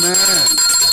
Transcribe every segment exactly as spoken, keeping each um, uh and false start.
Amen.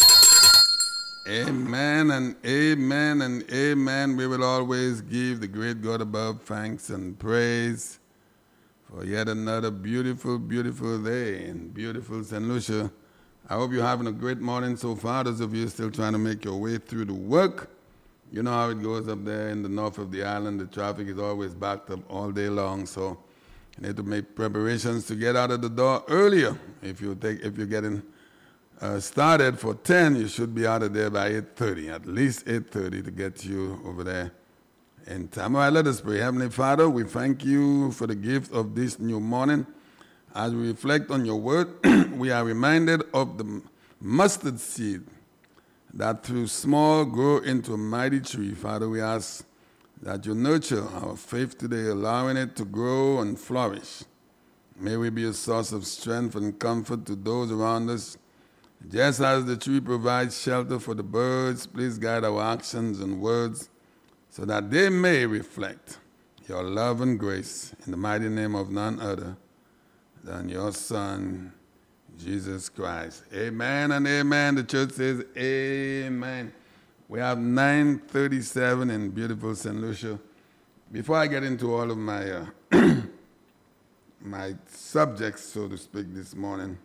Amen and amen and amen. We will always give the great God above thanks and praise for yet another beautiful, beautiful day in beautiful Saint Lucia. I hope you're having a great morning so far. Those of you still trying to make your way through the work, you know how it goes up there in the north of the island. The traffic is always backed up all day long, so you need to make preparations to get out of the door earlier. If you take, if you're getting uh, started for ten, you should be out of there by eight thirty, at least eight thirty to get you over there in time. All right, let us pray. Heavenly Father, we thank you for the gift of this new morning. As we reflect on your word, we are reminded of the mustard seed that through small grow into a mighty tree. Father, we ask that you nurture our faith today, allowing it to grow and flourish. May we be a source of strength and comfort to those around us. Just as the tree provides shelter for the birds, please guide our actions and words so that they may reflect your love and grace in the mighty name of none other than your Son, Jesus Christ. Amen and amen. The church says amen. We have nine thirty-seven in beautiful Saint Lucia. Before I get into all of my uh, my subjects, so to speak, this morning,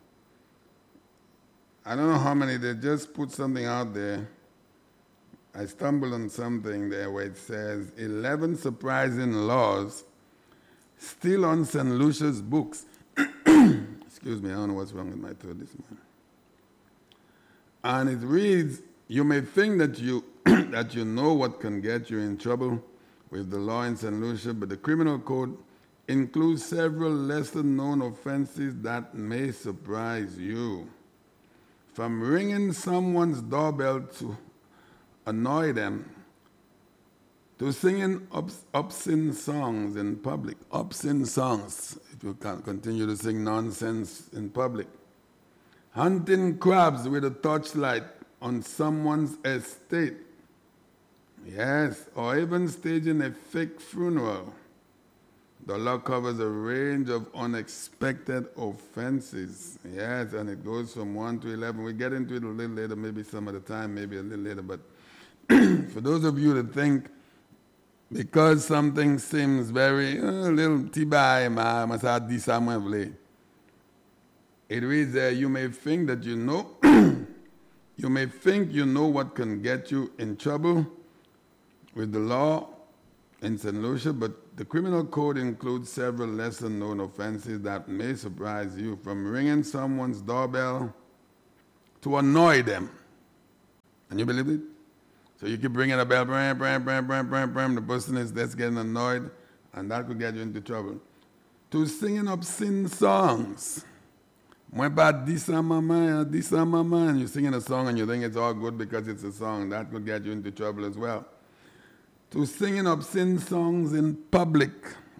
I don't know how many, they just put something out there. I stumbled on something there where it says eleven surprising laws still on Saint Lucia's books. Excuse me, I don't know what's wrong with my throat this morning. And it reads, you may think that you that you know what can get you in trouble with the law in Saint Lucia, but the criminal code includes several lesser-known offenses that may surprise you. From ringing someone's doorbell to annoy them, to singing obs- obscene songs in public, obscene songs, if you can continue to sing nonsense in public, hunting crabs with a torchlight on someone's estate, yes, or even staging a fake funeral. The law covers a range of unexpected offenses, yes, and it goes from one to eleven. We get into it a little later, maybe some of the time, maybe a little later, but for those of you that think because something seems very, a uh, little tiba, ma, ma sa di sa mwen vle. It reads there, you may think that you know, you may think you know what can get you in trouble with the law in Saint Lucia, but the criminal code includes several lesser-known offenses that may surprise you, from ringing someone's doorbell to annoy them. Can you believe it? So you keep ringing a bell, bram, bram, bram, bram, bram, bram. The person is just getting annoyed, and that could get you into trouble. To singing obscene songs. Mwen pa di sa mama, di sa mama, and you're singing a song and you think it's all good because it's a song. That could get you into trouble as well. To singing obscene songs in public.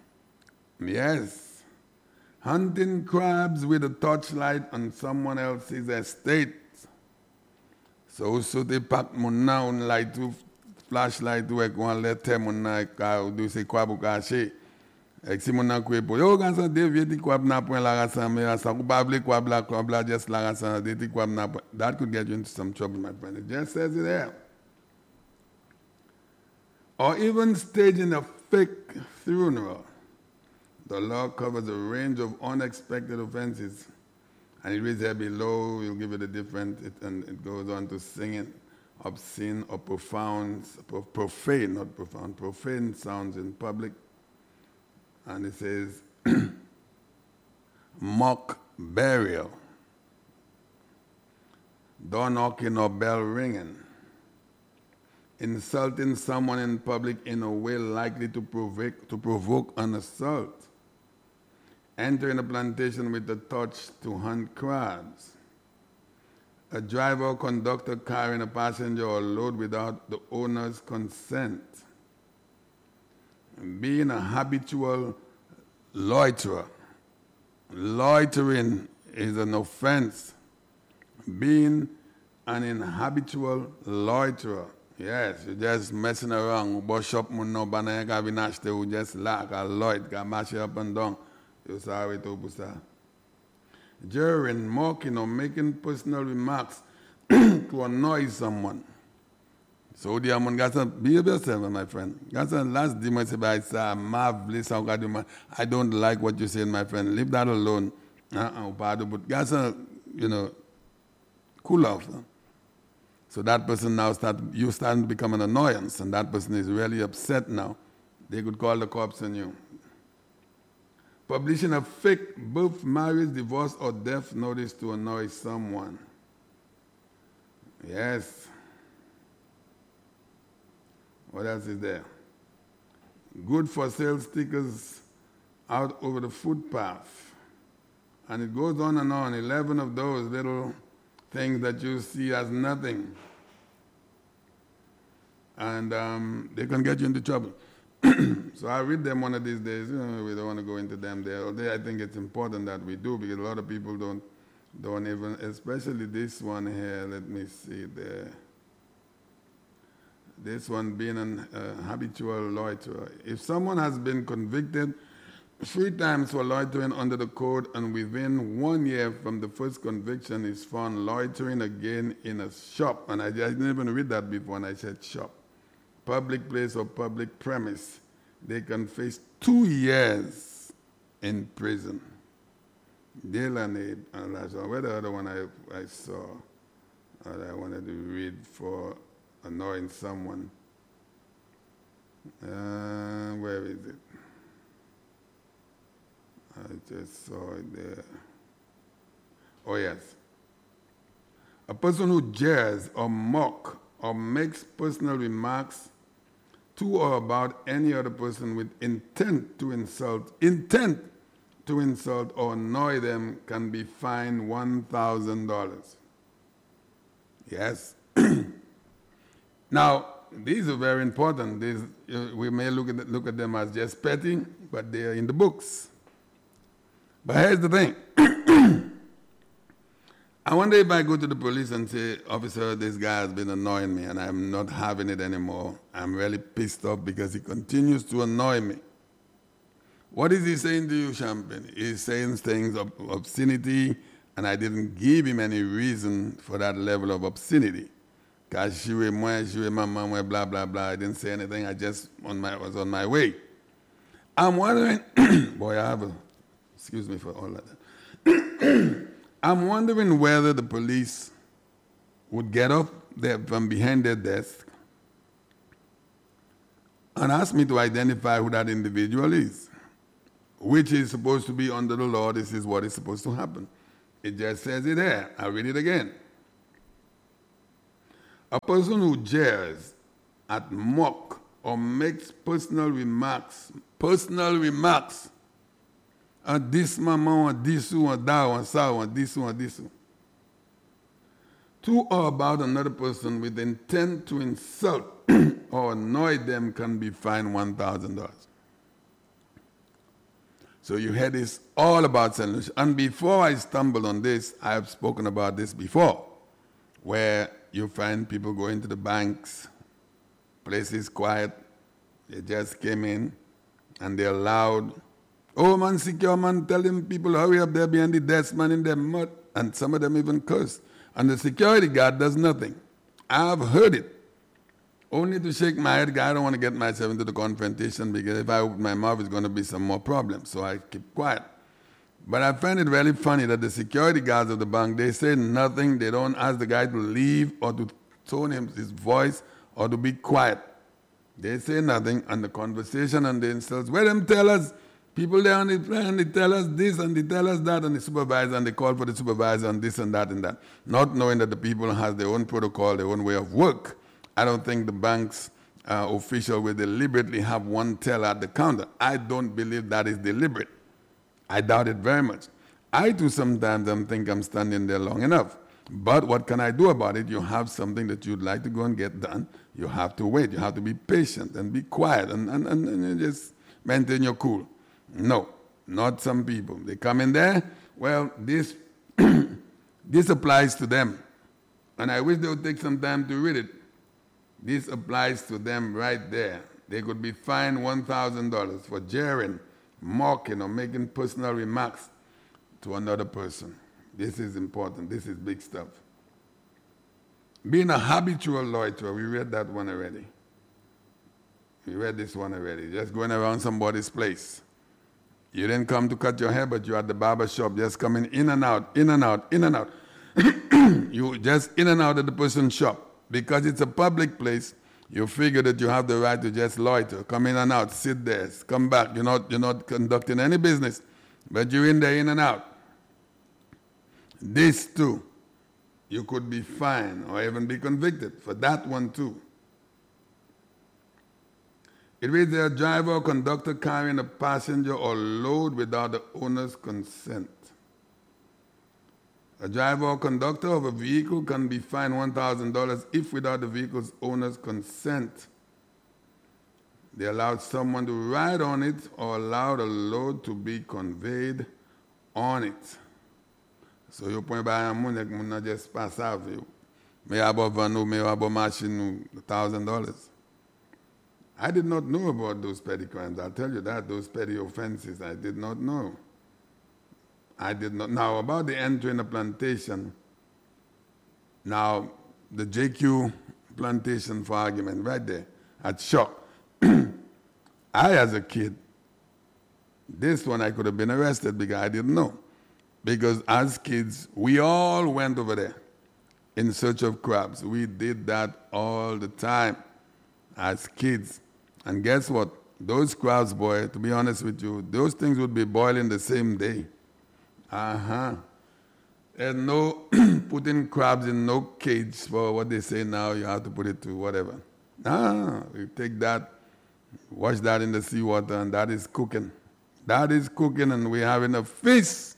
Yes. Hunting crabs with a torchlight on someone else's estate. So, so they pack mon na un light to flashlight to ek wan lete mon na ka ou do se kwab ou kache. Ek si mon na kwe po. Yo gan sa devye ti kwab na point la rasan me asa ku ba vle kwab la kwab la just la rasan de ti kwab na point. That could get you into some trouble, my friend. It just says it there. Or even staging a fake funeral. The law covers a range of unexpected offenses. And it reads there below, you'll give it a different, it, and it goes on to singing obscene or profound, profane, not profound, profane sounds in public. And it says, mock burial, door knocking or bell ringing, insulting someone in public in a way likely to provoke, to provoke an assault, entering a plantation with a torch to hunt crabs, a driver or conductor carrying a passenger or load without the owner's consent, being a habitual loiterer. Loitering is an offense. Being an inhabitual loiterer. Yes, you're just messing around. Bush up, no banana, you just like a loit, got mash up and down. You saw it, Obusa. Jeering, mocking, or making personal remarks to annoy someone. So the man got to behave yourself, my friend. Got to last day, I say, I say, marvelous, how God, man. I don't like what you say, my friend. Leave that alone. Uh-uh, but got to, you know, cool off. Huh? So that person now start, you start to become an annoyance, and that person is really upset now. They could call the cops on you. Publishing a fake birth, marriage, divorce, or death notice to annoy someone. Yes. What else is there? Good for sale stickers out over the footpath. And it goes on and on. Eleven of those little things that you see as nothing. And um, they can get you into trouble. So I read them one of these days. You know, we don't want to go into them there. Although I think it's important that we do, because a lot of people don't, don't even, especially this one here. Let me see there. This one being an uh, habitual loiterer. If someone has been convicted three times for loitering under the code, and within one year from the first conviction is found loitering again in a shop, and I, I didn't even read that before, and I said shop, public place or public premise, they can face two years in prison. Delaney, and that's where the other one I, I saw that I wanted to read for annoying someone. Uh, where is it? I just saw it there. Oh, yes. A person who jeers or mocks or makes personal remarks to or about any other person with intent to insult, intent to insult or annoy them can be fined one thousand dollars. Yes. Now, these are very important. These, uh, we may look at, look at them as just petty, but they are in the books. But here's the thing. I wonder if I go to the police and say, officer, this guy has been annoying me and I'm not having it anymore. I'm really pissed off because he continues to annoy me. What is he saying to you, Champagne? He's saying things of obscenity, and I didn't give him any reason for that level of obscenity. Because she was moi, she was my mom, blah, blah, blah. I didn't say anything. I just on my, was on my way. I'm wondering, boy, I have a, excuse me for all of that. I'm wondering whether the police would get up there from behind their desk and ask me to identify who that individual is, which is supposed to be under the law. This is what is supposed to happen. It just says it there. I'll read it again. A person who jeers at, mock, or makes personal remarks, personal remarks, and this mama, or this one, that one, that one, this one, this one, to or about another person with intent to insult or annoy them can be fined one thousand dollars. So you hear this all about Saint Lucia. And before I stumbled on this, I have spoken about this before, where you find people going to the banks, places quiet, they just came in, and they're loud. Oh, man, secure man, telling people, hurry up there behind the desk, man, in their mud. And some of them even curse. And the security guard does nothing. I've heard it. Only to shake my head, I don't want to get myself into the confrontation, because if I open my mouth, it's going to be some more problems. So I keep quiet. But I find it really funny that the security guards of the bank, they say nothing. They don't ask the guy to leave or to tone him his voice or to be quiet. They say nothing, and the conversation and the insults, where them tell us, people there on the plan, they tell us this and they tell us that, and the supervisor, and they call for the supervisor and this and that and that, not knowing that the people have their own protocol, their own way of work. I don't think the bank's uh, official will deliberately have one teller at the counter. I don't believe that is deliberate. I doubt it very much. I too sometimes don't think I'm standing there long enough. But what can I do about it? You have something that you'd like to go and get done. You have to wait. You have to be patient and be quiet and, and, and, and just maintain your cool. No, not some people. They come in there, well, this, this applies to them. And I wish they would take some time to read it. This applies to them right there. They could be fined one thousand dollars for jeering, mocking, or making personal remarks to another person. This is important. This is big stuff. Being a habitual loiterer, we read that one already. We read this one already. Just going around somebody's place. You didn't come to cut your hair, but you're at the barber shop, just coming in and out, in and out, in and out. You just in and out of the person's shop. Because it's a public place, you figure that you have the right to just loiter, come in and out, sit there, come back. You're not, you're not conducting any business, but you're in there, in and out. This too, you could be fined or even be convicted for that one too. It reads there, a driver or conductor carrying a passenger or load without the owner's consent. A driver or conductor of a vehicle can be fined one thousand dollars if without the vehicle's owner's consent they allowed someone to ride on it or allowed a load to be conveyed on it. So you point by a money, you not just pass out you. May have a van, may have a machine, one thousand dollars. I did not know about those petty crimes. I'll tell you that, those petty offenses, I did not know. I did not. Now, about the entering a plantation, now, the J Q plantation for argument, right there, at Shock. I, as a kid, this one I could have been arrested because I didn't know. Because as kids, we all went over there in search of crabs. We did that all the time as kids. And guess what? Those crabs, boy, to be honest with you, those things would be boiling the same day. Uh-huh. There's no putting crabs in no cage for what they say now, you have to put it to whatever. Ah, we take that, wash that in the seawater, and that is cooking. That is cooking, and we're having a feast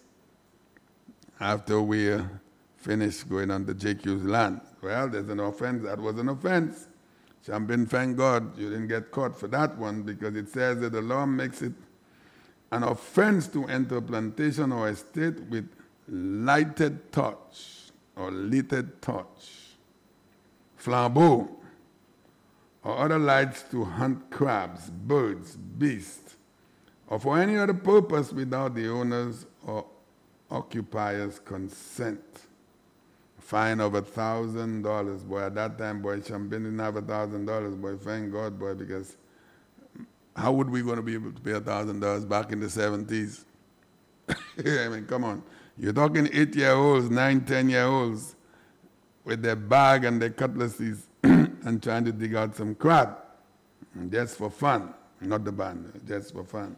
after we uh, finish going on the J Q's land. Well, there's an offense. That was an offense. Champagne, thank God you didn't get caught for that one because it says that the law makes it an offense to enter a plantation or estate with lighted torch or lighted torch, flambeau, or other lights to hunt crabs, birds, beasts, or for any other purpose without the owner's or occupier's consent. Fine of a thousand dollars, boy. At that time, boy, Champagne didn't have a thousand dollars, boy. Thank God, boy, because how would we going to be able to pay a thousand dollars back in the seventies? I mean, come on. You're talking eight-year-olds, nine, ten-year-olds with their bag and their cutlasses and trying to dig out some crab, just for fun, not the band, just for fun.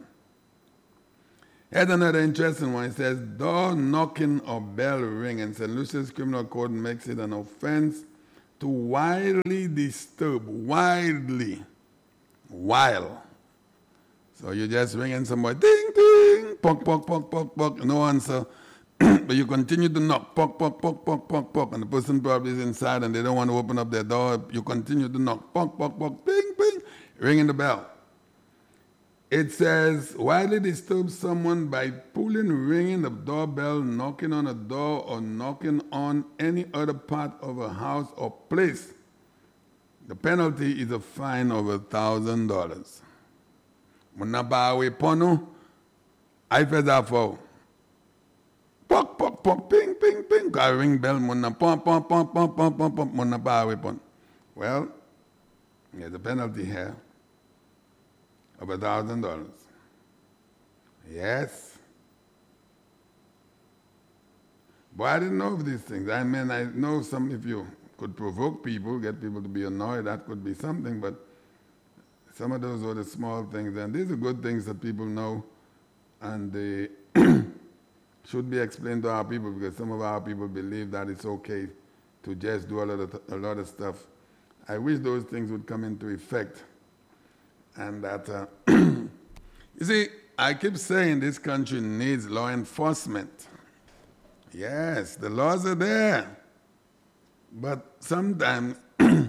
Here's another interesting one. It says, door knocking or bell ringing. Saint Lucia's Criminal Code makes it an offense to wildly disturb, wildly, while. So you're just ringing somebody, ding, ding, pock, pock, pock, pock, pock, no answer. But you continue to knock, pock, pock, pock, pock, pock, pock, and the person probably is inside and they don't want to open up their door. You continue to knock, pock, pock, pock, ping, ping, ringing the bell. It says, widely disturb someone by pulling, ringing the doorbell, knocking on a door, or knocking on any other part of a house or place. The penalty is a fine of a thousand dollars. Munabawe pono, I fed that for. Pok, pok, pok, ping, ping, ping. I ring bell, muna, pom, pom, pom, pom, pom, pom, pom, munabawe pon. Well, there's a penalty here of a thousand dollars. Yes. But I didn't know of these things. I mean, I know some, if you could provoke people, get people to be annoyed, that could be something, but some of those are the small things. And these are good things that people know, and they should be explained to our people, because some of our people believe that it's okay to just do a lot of, a lot of stuff. I wish those things would come into effect. And that, uh, you see, I keep saying this country needs law enforcement. Yes, the laws are there. But sometimes the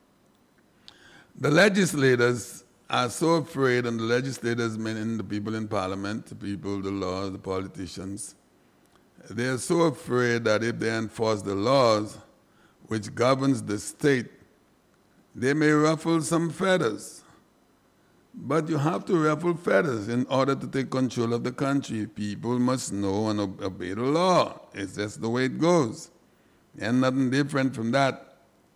legislators are so afraid, and the legislators, meaning the people in parliament, the people, the laws, the politicians, they are so afraid that if they enforce the laws which governs the state, they may ruffle some feathers. But you have to ruffle feathers in order to take control of the country. People must know and obey the law. It's just the way it goes. And nothing different from that.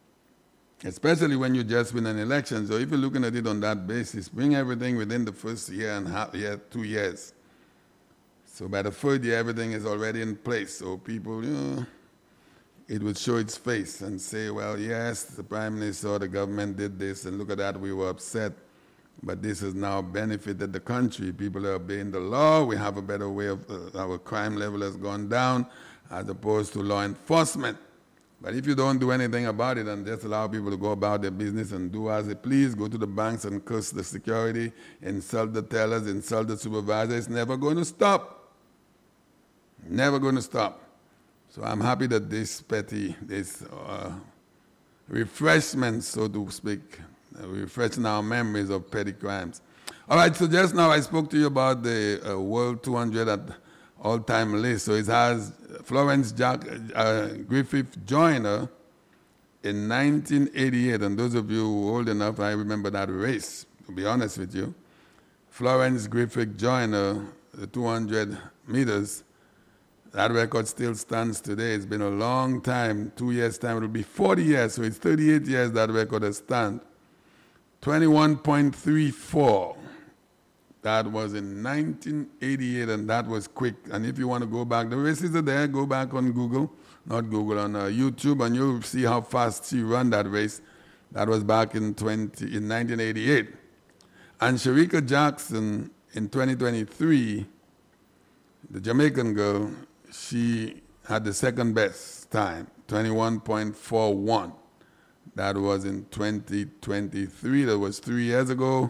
especially when you just win an election. So if you're looking at it on that basis, bring everything within the first year and half year, two years. So by the third year, everything is already in place. So people, you know, it would show its face and say, well, yes, the Prime Minister or the government did this, and look at that, we were upset. But this has now benefited the country. People are obeying the law. We have a better way of, uh, our crime level has gone down as opposed to law enforcement. But if you don't do anything about it and just allow people to go about their business and do as they please, go to the banks and curse the security, insult the tellers, insult the supervisor, it's never going to stop. Never going to stop. So I'm happy that this petty, this uh, refreshment, so to speak, uh, refreshing our memories of petty crimes. All right, so just now I spoke to you about the uh, World two hundred at all-time list. So it has Florence Jack, uh, Griffith Joyner in nineteen eighty-eight. And those of you who are old enough, I remember that race, to be honest with you. Florence Griffith Joyner, the two hundred meters, that record still stands today. It's been a long time. Two years' time, it will be forty years. So it's thirty-eight years that record has stand. twenty-one point three four. That was in nineteen eighty-eight, and that was quick. And if you want to go back, the races are there. Go back on Google, not Google, on uh, YouTube, and you'll see how fast she ran that race. That was back in, twenty, in nineteen eighty-eight. And Shericka Jackson in twenty twenty-three, the Jamaican girl, she had the second best time, twenty-one point four one. That was in twenty twenty-three. That was three years ago.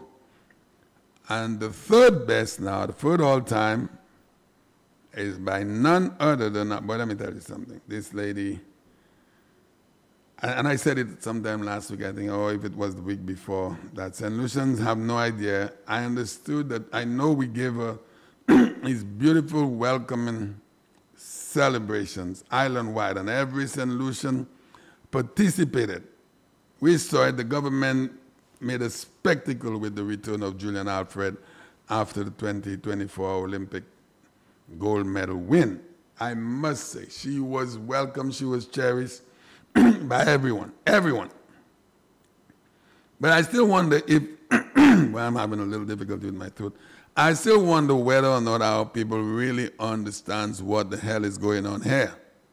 And the third best now, the third all-time, is by none other than, but let me tell you something. This lady, and I said it sometime last week, I think, or if it was the week before, that Saint Lucians have no idea. I understood that, I know we gave her these beautiful, welcoming celebrations, island-wide, and every Saint Lucian participated. We saw it, the government made a spectacle with the return of Julian Alfred after the twenty twenty-four Olympic gold medal win. I must say, she was welcome, she was cherished by everyone, everyone. But I still wonder if, well, I'm having a little difficulty with my throat, I still wonder whether or not our people really understands what the hell is going on here.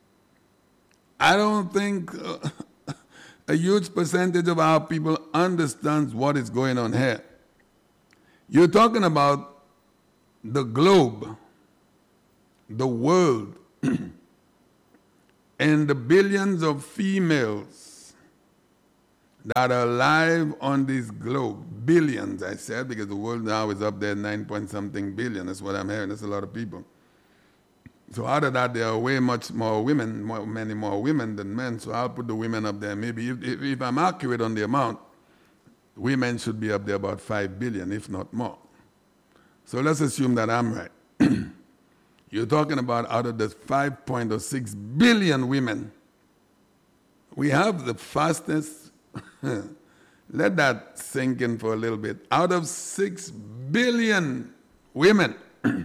I don't think uh, a huge percentage of our people understands what is going on here. You're talking about the globe, the world, and the billions of females that are alive on this globe. Billions, I said, because the world now is up there nine point something billion. That's what I'm hearing. That's a lot of people. So out of that, there are way much more women, more, many more women than men. So I'll put the women up there. Maybe if, if, if I'm accurate on the amount, women should be up there about five billion, if not more. So let's assume that I'm right. You're talking about out of the five point six billion women, we have the fastest, let that sink in for a little bit. Out of six billion women,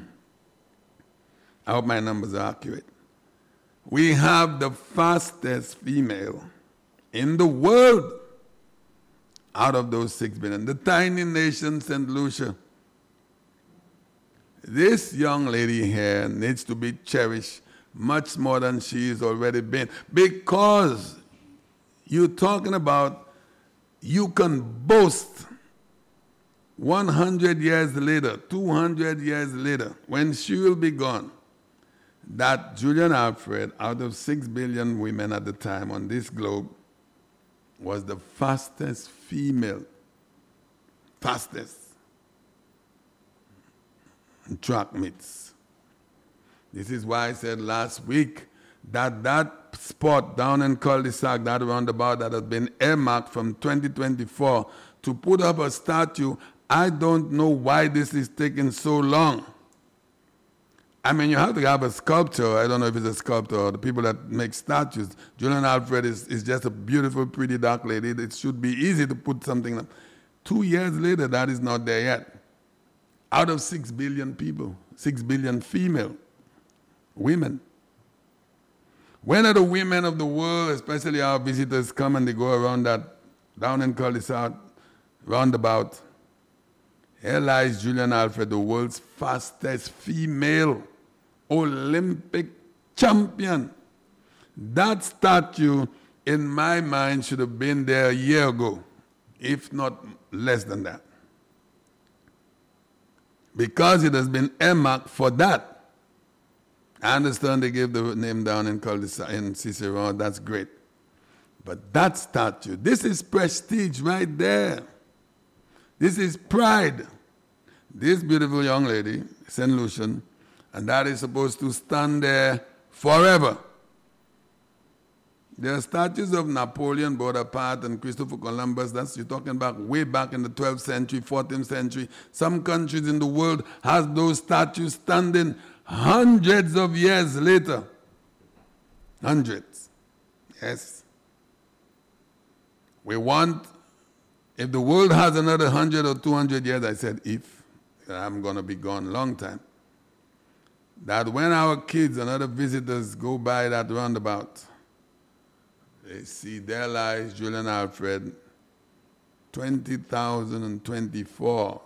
I hope my numbers are accurate, we have the fastest female in the world out of those six billion. The tiny nation, Saint Lucia. This young lady here needs to be cherished much more than she has already been, because you're talking about you can boast one hundred years later, two hundred years later, when she will be gone, that Julian Alfred, out of six billion women at the time on this globe, was the fastest female, fastest in track meets. This is why I said last week that that spot down in Cul-de-Sac, that roundabout that has been earmarked from twenty twenty-four to put up a statue, I don't know why this is taking so long. I mean, you have to have a sculptor. I don't know if it's a sculptor or the people that make statues. Julian Alfred is, is just a beautiful, pretty dark lady. It should be easy to put something up. Two years later, that is not there yet. Out of six billion people, six billion female women. When are the women of the world, especially our visitors, come and they go around that down in cul-de-sac, roundabout. Here lies Julian Alfred, the world's fastest female Olympic champion. That statue, in my mind, should have been there a year ago, if not less than that. Because it has been earmarked for that. I understand they gave the name down in cul-de-sac in Cicero, that's great. But that statue, this is prestige right there. This is pride. This beautiful young lady, Saint Lucian, and that is supposed to stand there forever. There are statues of Napoleon Bonaparte and Christopher Columbus. That's you're talking about way back in the twelfth century, fourteenth century. Some countries in the world has those statues standing hundreds of years later. Hundreds. Yes. We want, if the world has another one hundred or two hundred years, I said if, I'm going to be gone a long time, that when our kids and other visitors go by that roundabout, they see there lies Julian Alfred, twenty thousand twenty-four,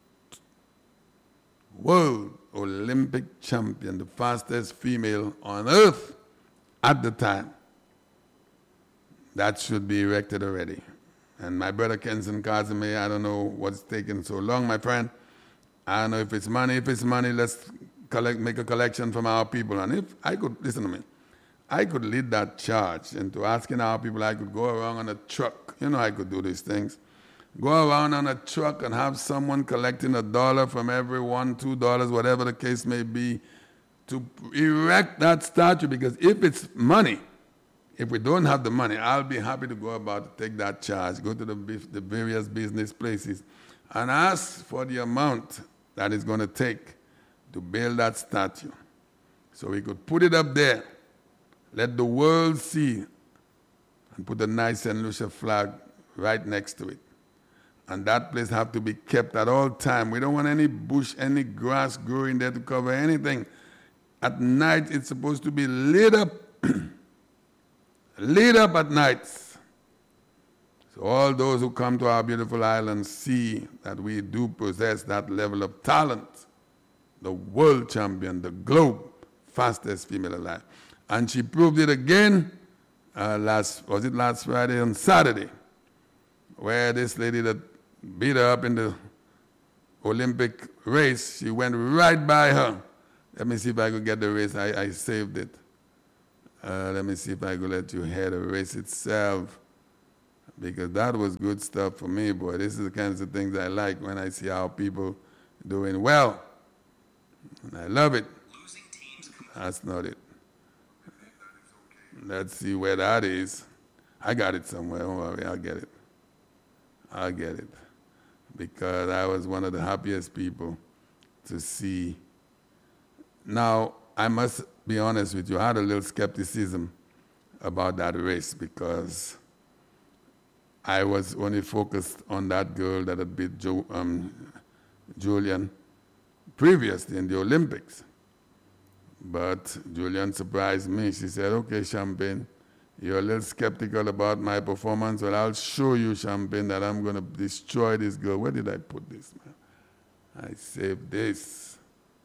world Olympic champion, the fastest female on earth at the time. That should be erected already. And my brother Kenson Kazime, I don't know what's taking so long, my friend. I don't know if it's money. If it's money, let's collect, make a collection from our people. And if I could, listen to me, I could lead that charge into asking our people, I could go around on a truck. You know I could do these things. Go around on a truck and have someone collecting a dollar from every one, two dollars, whatever the case may be, to erect that statue. Because if it's money, if we don't have the money, I'll be happy to go about to take that charge, go to the, the various business places, and ask for the amount that it's going to take to build that statue. So we could put it up there, let the world see, and put a nice Saint Lucia flag right next to it. And that place have to be kept at all time. We don't want any bush, any grass growing there to cover anything. At night, it's supposed to be lit up, lit up at nights. So all those who come to our beautiful island see that we do possess that level of talent. The world champion, the globe fastest female alive. And she proved it again uh, last, was it last Friday and Saturday, where this lady that beat her up in the Olympic race, she went right by her. Let me see if I could get the race. I, I saved it. Uh, let me see if I could let you hear the race itself, because that was good stuff for me, boy. This is the kinds of things I like when I see our people doing well. And I love it. That's not it. Let's see where that is. I got it somewhere. Don't worry, I'll get it. I'll get it. Because I was one of the happiest people to see. Now, I must be honest with you, I had a little skepticism about that race because I was only focused on that girl that had beat jo- um, Julian previously in the Olympics. But Julian surprised me. She said, okay, Champagne, you're a little skeptical about my performance. Well, I'll show you, Champagne, that I'm going to destroy this girl. Where did I put this, man? I saved this.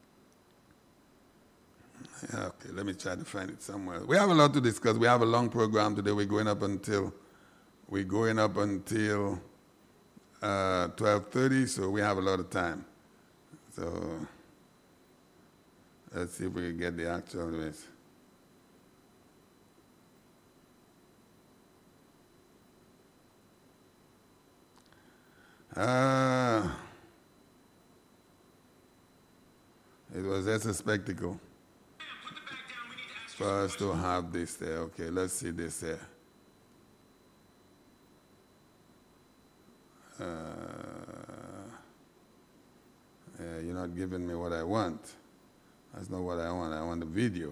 Okay, let me try to find it somewhere. We have a lot to discuss. We have a long program today. We're going up until we're going up until uh, twelve thirty, so we have a lot of time. So let's see if we can get the actual race. Ah, it was just a spectacle for us to have this there. Okay, let's see this there. Uh, yeah, you're not giving me what I want. That's not what I want. I want the video.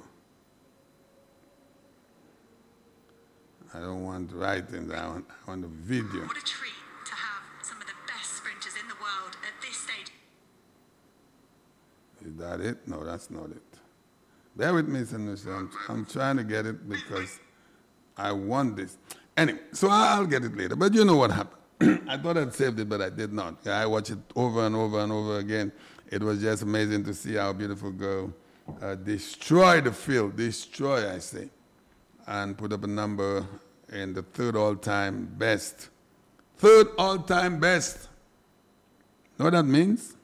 I don't want writing. I want, I want the video. What a treat to have some of the best sprinters in the world at this stage. Is that it? No, that's not it. Bear with me, Saint Lucia. I'm, I'm trying to get it because I want this. Anyway, so I'll get it later. But you know what happened. I thought I'd saved it, but I did not. I watched it over and over and over again. It was just amazing to see our beautiful girl uh, destroy the field, destroy, I say, and put up a number in the third all-time best. Third all-time best. Know what that means?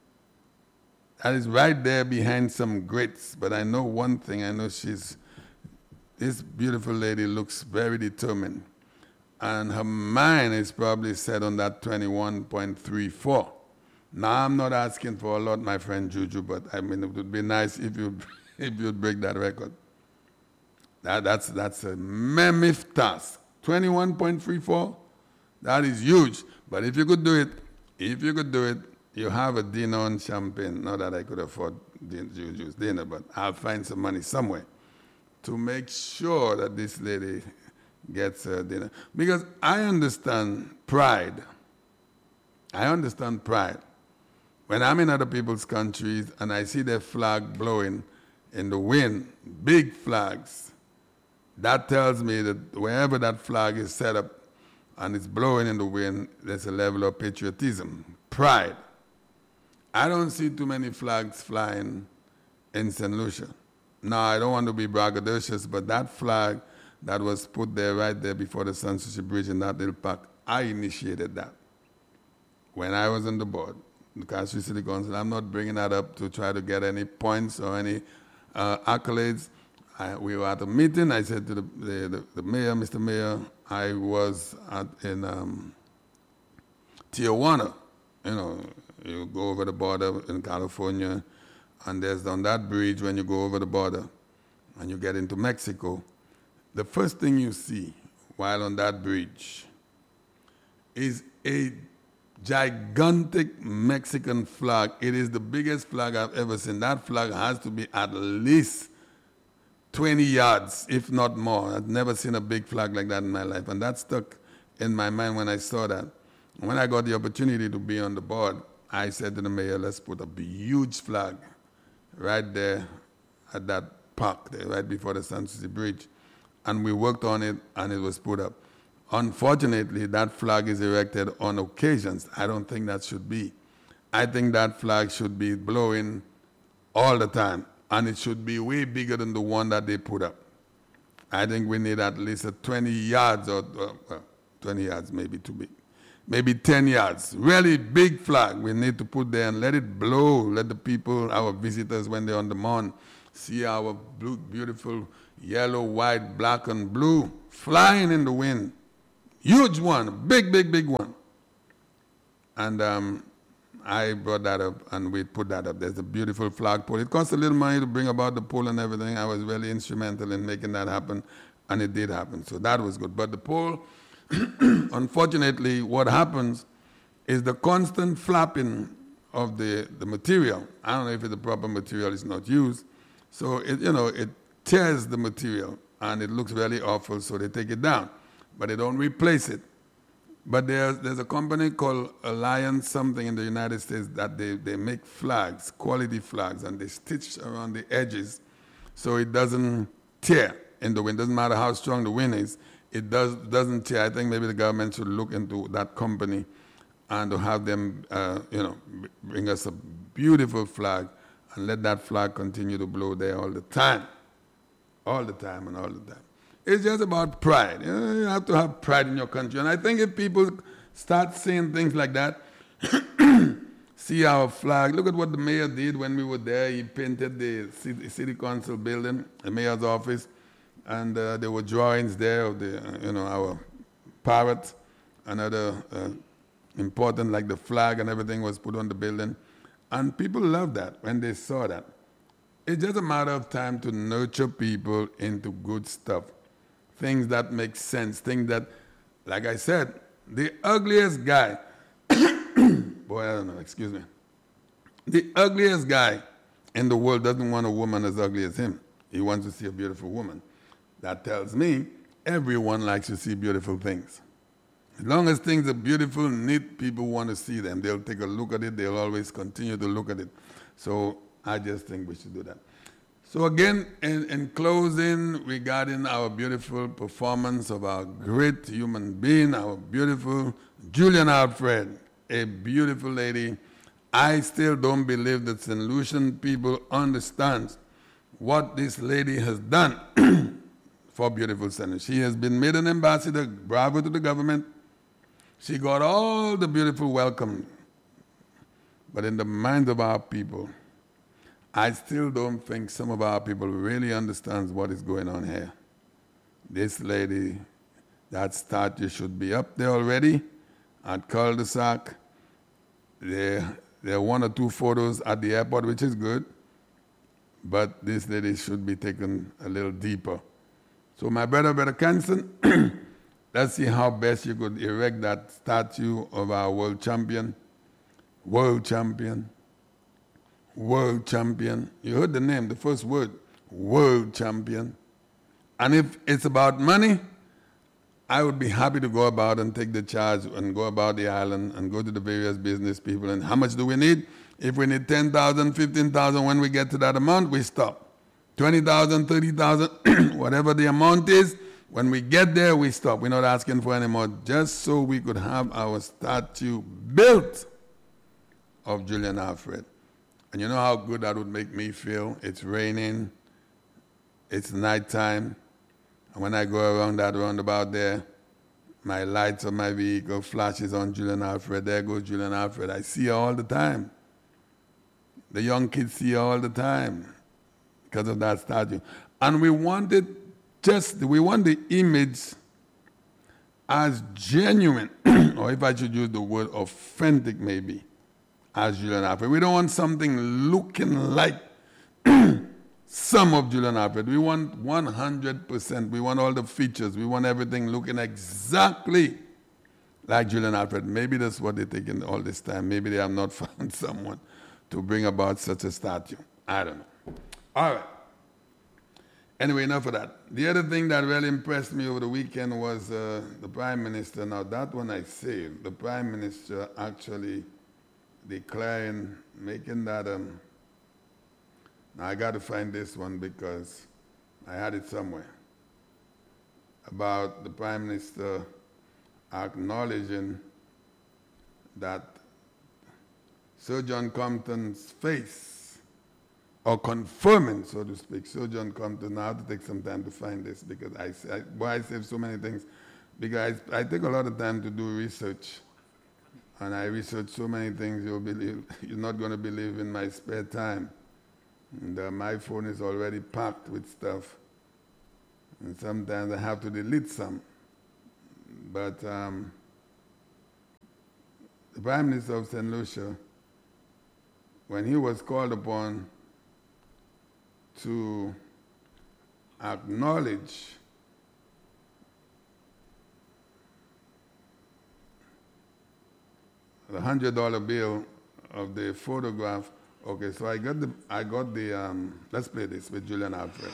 That is right there behind some greats. But I know one thing. I know she's, this beautiful lady looks very determined. And her mind is probably set on that twenty-one point three four. Now, I'm not asking for a lot, my friend Juju, but I mean, it would be nice if you if you'd break that record. That, that's, that's a mammoth task. twenty-one point three four, that is huge. But if you could do it, if you could do it, you have a dinner on champagne. Not that I could afford Juju's dinner, but I'll find some money somewhere to make sure that this lady gets her dinner. Because I understand pride. I understand pride. When I'm in other people's countries and I see their flag blowing in the wind, big flags, that tells me that wherever that flag is set up and it's blowing in the wind, there's a level of patriotism, pride. I don't see too many flags flying in Saint Lucia. Now, I don't want to be braggadocious, but that flag that was put there right there before the Saint Lucia Bridge in that little park, I initiated that when I was on the board, the Castro City Council. I'm not bringing that up to try to get any points or any uh, accolades. I, we were at a meeting. I said to the, the, the, the mayor, Mister Mayor, I was at, in um, Tijuana. You know, you go over the border in California, and there's on that bridge when you go over the border and you get into Mexico, the first thing you see while on that bridge is a gigantic Mexican flag. It is the biggest flag I've ever seen. That flag has to be at least twenty yards, if not more. I've never seen a big flag like that in my life. And that stuck in my mind when I saw that. When I got the opportunity to be on the board, I said to the mayor, let's put a huge flag right there at that park there, right before the Saint Lucia Bridge. And we worked on it, and it was put up. Unfortunately, that flag is erected on occasions. I don't think that should be. I think that flag should be blowing all the time, and it should be way bigger than the one that they put up. I think we need at least a twenty yards, or uh, twenty yards maybe too big, maybe ten yards. Really big flag we need to put there and let it blow. Let the people, our visitors, when they're on the mound, see our blue, beautiful yellow, white, black, and blue flying in the wind. Huge one, big, big, big one. And um, I brought that up, and we put that up. There's a beautiful flagpole. It cost a little money to bring about the pole and everything. I was really instrumental in making that happen, and it did happen. So that was good. But the pole, unfortunately, what happens is the constant flapping of the, the material. I don't know if the proper material is not used. So, it, you know, it tears the material, and it looks really awful, so they take it down. But they don't replace it. But there's, there's a company called Alliance something in the United States that they, they make flags, quality flags, and they stitch around the edges so it doesn't tear in the wind. Doesn't matter how strong the wind is, it does, doesn't tear. I think maybe the government should look into that company and to have them, uh, you know, bring us a beautiful flag and let that flag continue to blow there all the time. All the time and all the time. It's just about pride. You know, you have to have pride in your country. And I think if people start saying things like that, see our flag, look at what the mayor did when we were there. He painted the city, city council building, the mayor's office, and uh, there were drawings there of the, uh, you know, our parrot, another uh, important, like the flag and everything was put on the building. And people loved that when they saw that. It's just a matter of time to nurture people into good stuff. Things that make sense, things that, like I said, the ugliest guy, boy, I don't know, excuse me. The ugliest guy in the world doesn't want a woman as ugly as him. He wants to see a beautiful woman. That tells me everyone likes to see beautiful things. As long as things are beautiful, neat, people want to see them. They'll take a look at it. They'll always continue to look at it. So I just think we should do that. So again, in, in closing, regarding our beautiful performance of our great human being, our beautiful Julian Alfred, a beautiful lady, I still don't believe that Saint Lucian people understand what this lady has done for beautiful Saint Lucia. She has been made an ambassador, bravo to the government. She got all the beautiful welcome. But in the minds of our people, I still don't think some of our people really understands what is going on here. This lady, that statue should be up there already at cul-de-sac. There, there are one or two photos at the airport, which is good, but this lady should be taken a little deeper. So my brother, Brother Canson, let's see how best you could erect that statue of our world champion, world champion, world champion. You heard the name, the first word, world champion. And if it's about money, I would be happy to go about and take the charge and go about the island and go to the various business people. And how much do we need? If we need ten thousand, fifteen thousand, when we get to that amount, we stop. twenty thousand, thirty thousand, whatever the amount is, when we get there, we stop. We're not asking for any more, just so we could have our statue built of Julian Alfred. And you know how good that would make me feel? It's raining, it's nighttime, and when I go around that roundabout there, my lights of my vehicle flashes on Julian Alfred. There goes Julian Alfred. I see her all the time. The young kids see her all the time because of that statue. And we wanted just, we want the image as genuine, or if I should use the word authentic maybe, as Julian Alfred. We don't want something looking like some of Julian Alfred. We want one hundred percent. We want all the features. We want everything looking exactly like Julian Alfred. Maybe that's what they're taking all this time. Maybe they have not found someone to bring about such a statue. I don't know. All right. Anyway, enough of that. The other thing that really impressed me over the weekend was uh, the Prime Minister. Now, that one I say, the Prime Minister actually declaring, making that, um, now I got to find this one because I had it somewhere, about the Prime Minister acknowledging that Sir John Compton's face, or confirming, so to speak, Sir John Compton. Now I have to take some time to find this because I, I, boy, I save so many things, because I, I take a lot of time to do research. And I research so many things you'll believe, you're not going to believe in my spare time. And uh, my phone is already packed with stuff. And sometimes I have to delete some. But um, the Prime Minister of Saint Lucia, when he was called upon to acknowledge the hundred dollar bill of the photograph. Okay, so I got the I got the um, let's play this with Julian Alfred.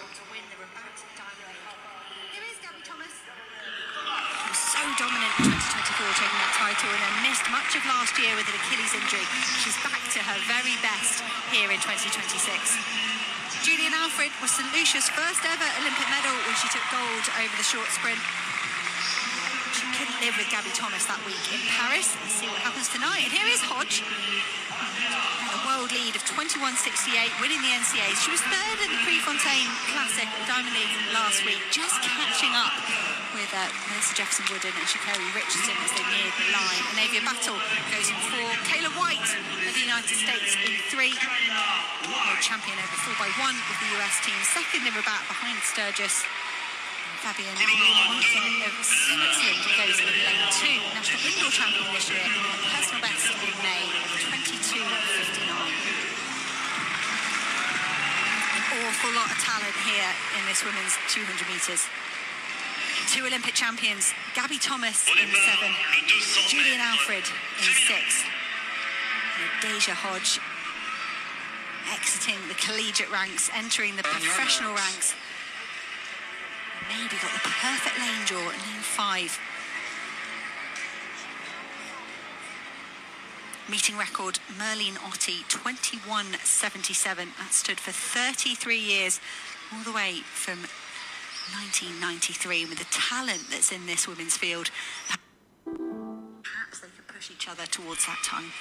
Here is Gabby Thomas. She was so dominant in twenty twenty-four, taking that title, and then missed much of last year with an Achilles injury. She's back to her very best here in twenty twenty-six. Julian Alfred was Saint Lucia's first ever Olympic medal when she took gold over the short sprint. She couldn't live with Gabby Thomas that week in Paris. Let's see what happens tonight. And here is Hodge. A world lead of twenty-one sixty-eight, winning the N C As. She was third at the Prefontaine Classic Diamond League last week, just catching up with uh, Melissa Jefferson-Wooden and Sha'Carri Richardson as they neared the line. And Avia Battle goes in four. Kayla White of the United States in three. World champion over four by one with the U S team. Second in Rabat behind Sturgis. Fabian Monson of Switzerland goes in lane two. National indoor champion this year. Personal best in May of twenty-two fifty-nine. An awful lot of talent here in this women's two hundred metres. Two Olympic champions, Gabby Thomas in seven, Julian Alfred in six. And Deja Hodge exiting the collegiate ranks, entering the professional ranks. Maybe got the perfect lane draw at lane five. Meeting record, Merlin Ottey, twenty-one seventy-seven. That stood for thirty-three years, all the way from nineteen ninety-three. With the talent that's in this women's field, perhaps they could push each other towards that time.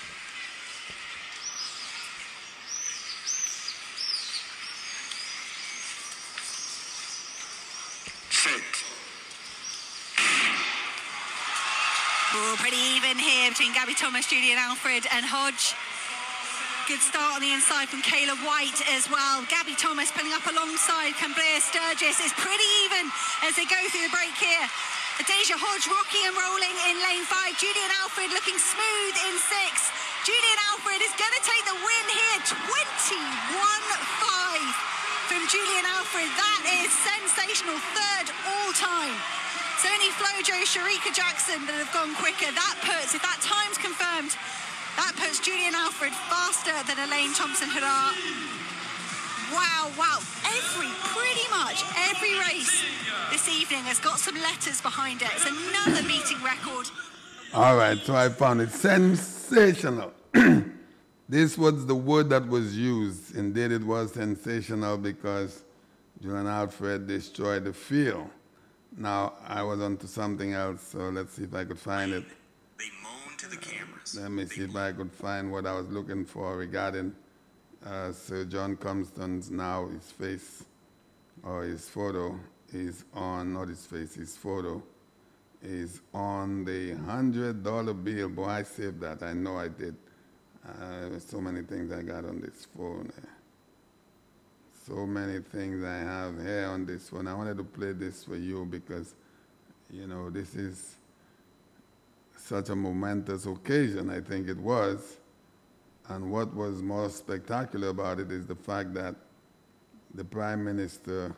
Oh, pretty even here between Gabby Thomas, Julian Alfred and Hodge. Good start on the inside from Kayla White as well. Gabby Thomas pulling up alongside Cambria Sturgis. Is pretty even as they go through the break here. Adesia Hodge rocking and rolling in lane five. Julian Alfred looking smooth in six. Julian Alfred is going to take the win here. twenty-one five from Julian Alfred. That is sensational. Third all time. So only Flojo, Sharika Jackson that have gone quicker. That puts, if that time's confirmed, that puts Julian Alfred faster than Elaine Thompson-Herah. Wow, wow. Every, pretty much every race this evening has got some letters behind it. It's another meeting record. All right, so I found it sensational. This was the word that was used. Indeed, it was sensational because Julian Alfred destroyed the field. Now, I was onto something else, so let's see if I could find it. They moan to the cameras. Let me see if I could find what I was looking for regarding uh, Sir John Compton's now, his face, or his photo is on, not his face, his photo is on the one hundred dollar bill. Boy, I saved that. I know I did. Uh, so many things I got on this phone. So many things I have here on this one. I wanted to play this for you because, you know, this is such a momentous occasion, I think it was. And what was more spectacular about it is the fact that the Prime Minister,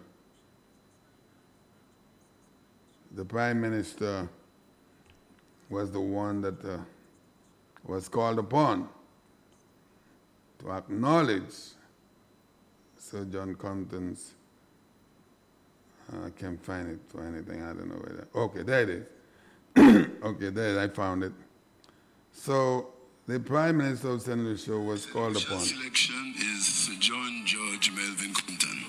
the Prime Minister was the one that uh, was called upon to acknowledge Sir John Compton's, uh, I can't find it for anything, I don't know where that, okay, there it is. Okay, there, I found it. So, the Prime Minister of Saint Lucia was called upon. The selection is Sir John George Melvin Compton.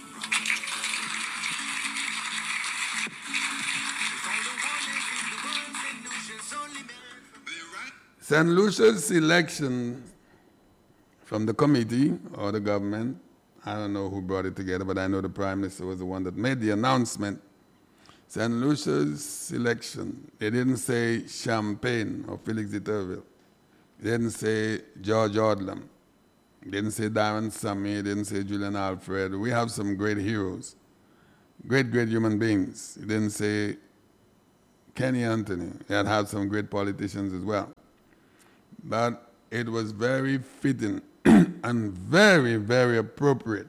Saint Lucia's selection from the committee or the government, I don't know who brought it together, but I know the Prime Minister was the one that made the announcement. Saint Lucia's selection, they didn't say Champagne or Felix Iterville. They didn't say George Odlum. They didn't say Darren Sammy. They didn't say Julian Alfred. We have some great heroes, great, great human beings. They didn't say Kenny Anthony. They had had some great politicians as well. But it was very fitting and very, very appropriate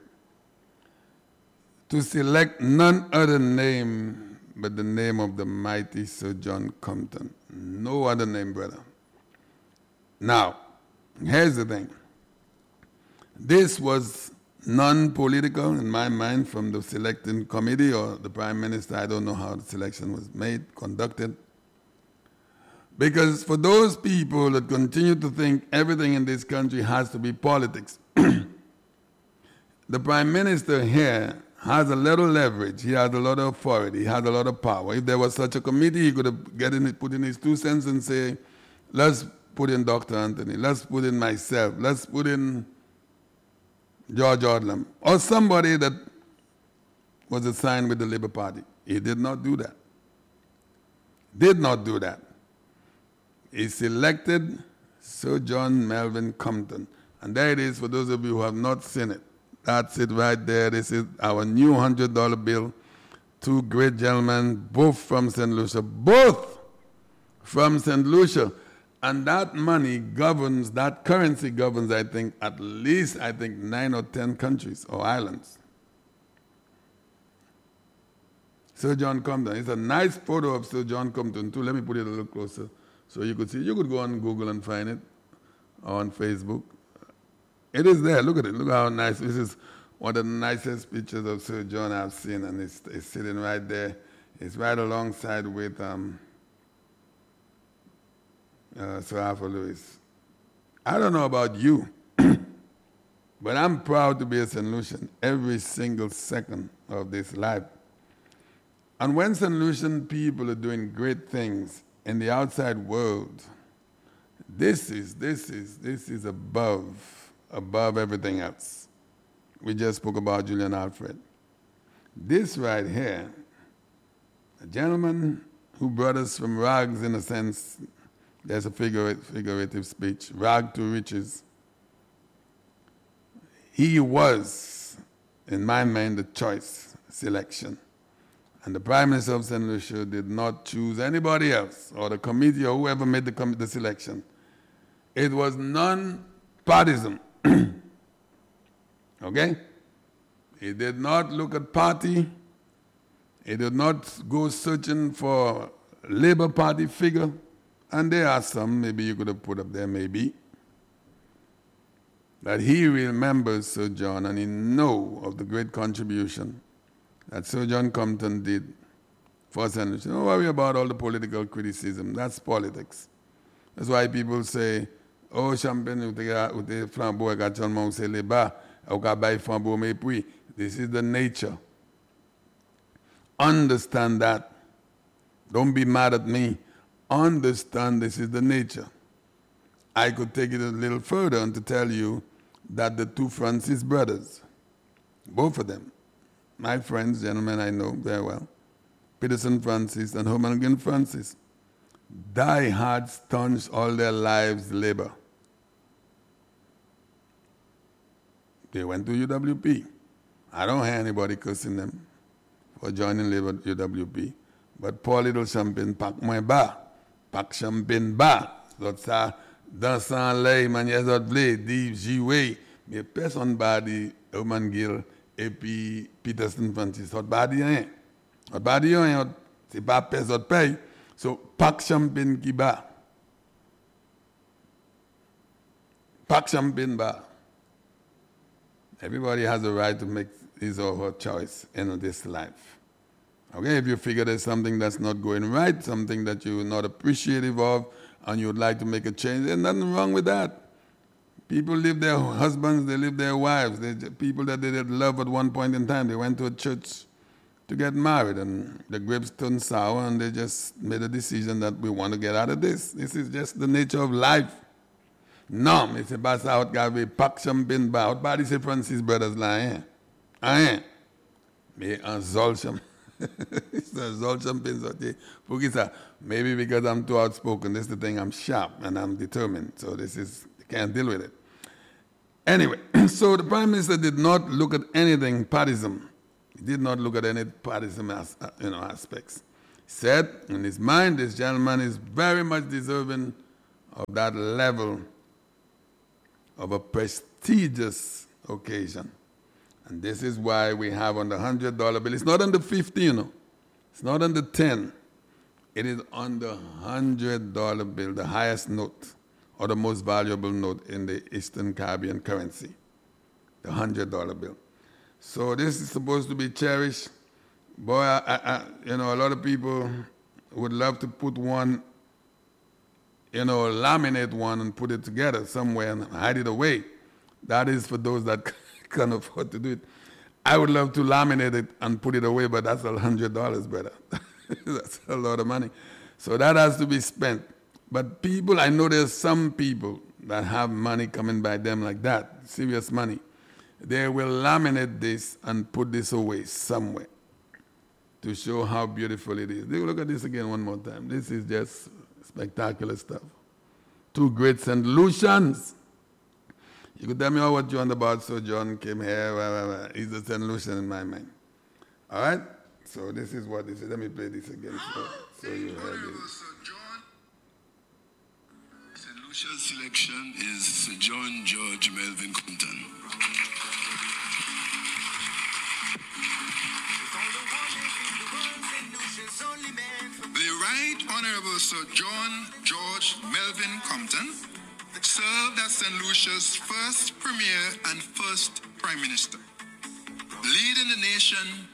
to select none other name but the name of the mighty Sir John Compton. No other name, brother. Now, here's the thing. This was non-political in my mind from the selecting committee or the Prime Minister. I don't know how the selection was made, conducted. Because for those people that continue to think everything in this country has to be politics, the Prime Minister here has a little leverage. He has a lot of authority. He has a lot of power. If there was such a committee, he could have get in, put in his two cents and say, let's put in Doctor Anthony, let's put in myself, let's put in George Odlum, or somebody that was assigned with the Labour Party. He did not do that. Did not do that. He selected Sir John Melvin Compton. And there it is for those of you who have not seen it. That's it right there. This is our new one hundred dollar bill. Two great gentlemen, both from Saint Lucia. Both from Saint Lucia. And that money governs, that currency governs, I think, at least, I think, nine or ten countries or islands. Sir John Compton. It's a nice photo of Sir John Compton, too. Let me put it a little closer so you could see. You could go on Google and find it, or on Facebook. It is there. Look at it. Look how nice. This is one of the nicest pictures of Sir John I've seen, and it's, it's sitting right there. It's right alongside with... Um, Uh, Sir Arthur Lewis. I don't know about you, but I'm proud to be a Saint Lucian every single second of this life. And when Saint Lucian people are doing great things in the outside world, this is, this is, this is above, above everything else. We just spoke about Julian Alfred. This right here, a gentleman who brought us from rags, in a sense, there's a figurative, figurative speech, rag to riches. He was, in my mind, the choice selection. And the Prime Minister of Saint Lucia did not choose anybody else, or the committee, or whoever made the, com the selection. It was non-partisan. Okay? He did not look at party. He did not go searching for Labour Party figure. And there are some, maybe you could have put up there, maybe. That he remembers Sir John and he knows of the great contribution that Sir John Compton did for Saint Lucia. Don't worry about all the political criticism. That's politics. That's why people say, oh, champagne, ou te flambeau, ou te chalman, ou se le ba, ou ka bay flambeau, me puis. This is the nature. Understand that. Don't be mad at me. Understand this is the nature. I could take it a little further and to tell you that the two Francis brothers, both of them, my friends, gentlemen I know very well, Peterson Francis and Homelgan Francis, die hard, staunch all their lives labor. They went to U W P. I don't hear anybody cursing them for joining Labour U W P. But Paul Little Champagne pak mwen ba, pak champagne ba. Zot sa, dansan lay, manye zot vle, di jiwe, mais personne ba di Herman Gill et puis Peterson Francis. Zot ba di rien. Zot ba di rien, c'est pas pe zot pay. So, pak champagne ki ba. Pak champagne ba. Everybody has a right to make his or her choice in this life. Okay, if you figure there's something that's not going right, something that you're not appreciative of, and you'd like to make a change, there's nothing wrong with that. People leave their husbands, they leave their wives. They, people that they did love at one point in time, they went to a church to get married, and the grapes turned sour, and they just made a decision that we want to get out of this. This is just the nature of life. Non, mais c'est pas ça, on va pas champagne ba. On va dire c'est Francis Brothers là, hein. Hein. Mais un zol champagne. It's a zol champagne sorti. Pour qui ça? Maybe because I'm too outspoken. This is the thing, I'm sharp and I'm determined. So this is, you can't deal with it. Anyway, so the Prime Minister did not look at anything partisan. He did not look at any partisan as, you know, aspects. He said in his mind, this gentleman is very much deserving of that level of a prestigious occasion. And this is why we have on the one hundred dollar bill, it's not on the fifty, you know. It's not on the ten. It is on the one hundred dollar bill, the highest note, or the most valuable note in the Eastern Caribbean currency, the one hundred dollar bill. So this is supposed to be cherished. Boy, I, I, you know, a lot of people would love to put one, you know, laminate one and put it together somewhere and hide it away. That is for those that can't afford to do it. I would love to laminate it and put it away, but that's one hundred dollars, brother. That's a lot of money. So that has to be spent. But people, I know there's some people that have money coming by them like that, serious money. They will laminate this and put this away somewhere to show how beautiful it is. Look at this again one more time. This is just spectacular stuff. Two great Saint Lucians. You could tell me all what you want about Sir John came here. Blah, blah, blah. He's a Saint Lucian in my mind. All right? So this is what this is. Let me play this again so, so you heard it. Saint Lucia's selection is Sir John George Melvin Compton. The Right Honorable Sir John George Melvin Compton served as Saint Lucia's first Premier and first Prime Minister, leading the nation